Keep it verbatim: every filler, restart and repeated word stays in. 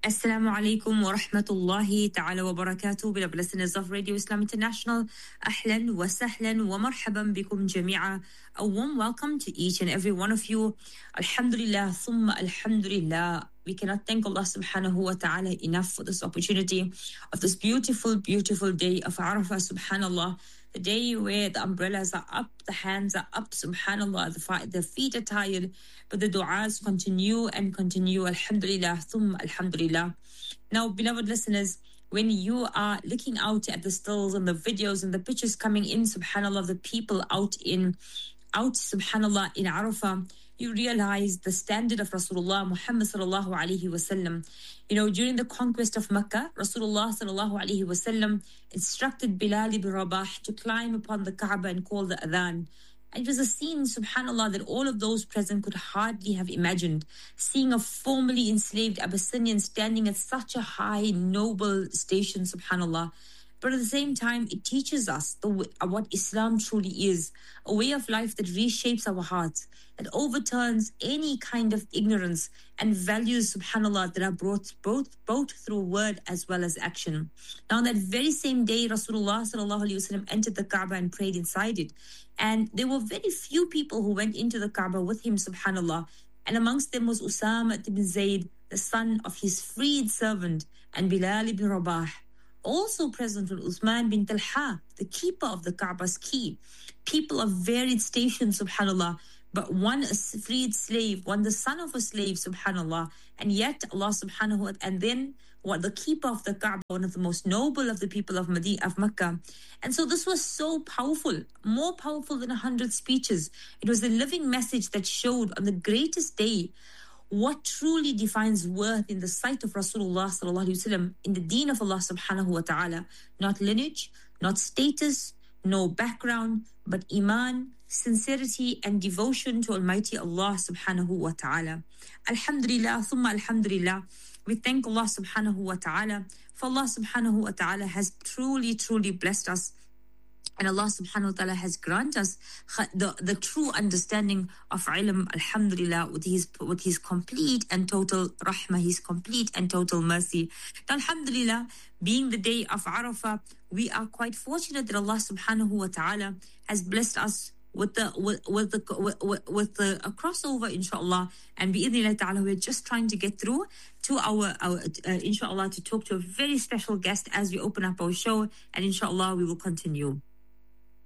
Assalamu alaikum wa rahmatullahi ta'ala wa barakatuh. Beloved listeners of Radio Islam International, ahlan wa sahlan wa marhaban bikum jami'a. A warm welcome to each and every one of you. Alhamdulillah, thumma alhamdulillah. We cannot thank Allah subhanahu wa ta'ala enough for this opportunity of this beautiful, beautiful day of Arafah, subhanallah. The day where the umbrellas are up, the hands are up, subhanallah, the, fi- the feet are tired, but the du'as continue and continue, alhamdulillah, thumma alhamdulillah. Now, beloved listeners, when you are looking out at the stills and the videos and the pictures coming in, subhanallah, the people out in, out, subhanallah, in Arafah, you realize the standard of Rasulullah Muhammad sallallahu alaihi wasallam. You know, during the conquest of Mecca, Rasulullah sallallahu alaihi wasallam instructed Bilal ibn Rabah to climb upon the Kaaba and call the adhan. And it was a scene, subhanallah, that all of those present could hardly have imagined. Seeing a formerly enslaved Abyssinian standing at such a high, noble station, subhanallah. But at the same time, it teaches us the, what Islam truly is, a way of life that reshapes our hearts, that overturns any kind of ignorance and values, subhanAllah, that are brought both, both through word as well as action. Now, on that very same day, Rasulullah sallallahu alaihi wasallam entered the Kaaba and prayed inside it. And there were very few people who went into the Kaaba with him, subhanAllah. And amongst them was Usama ibn Zayd, the son of his freed servant, and Bilal ibn Rabah. Also present was Uthman bin Talha, the keeper of the Kaaba's key. People of varied stations, subhanAllah, but one a freed slave, one the son of a slave, subhanAllah, and yet Allah subhanahu wa ta'ala, and then what the keeper of the Kaaba, one of the most noble of the people of Medina, of Mecca. And so this was so powerful, more powerful than a hundred speeches. It was a living message that showed on the greatest day what truly defines worth in the sight of Rasulullah sallallahu alaihi wasallam, in the deen of Allah subhanahu wa ta'ala. Not lineage, not status, no background, but iman, sincerity and devotion to Almighty Allah subhanahu wa ta'ala. Alhamdulillah, thumma alhamdulillah. We thank Allah subhanahu wa ta'ala, for Allah subhanahu wa ta'ala has truly, truly blessed us. And Allah subhanahu wa ta'ala has granted us the, the true understanding of ilm, alhamdulillah, with his, with his complete and total rahmah, his complete and total mercy. Now, alhamdulillah, being the day of Arafah, we are quite fortunate that Allah subhanahu wa ta'ala has blessed us with the with, with the with, with the a crossover, inshallah, and bi'idhnillah ta'ala, we're just trying to get through to our, our uh, inshallah, to talk to a very special guest as we open up our show, and inshallah we will continue.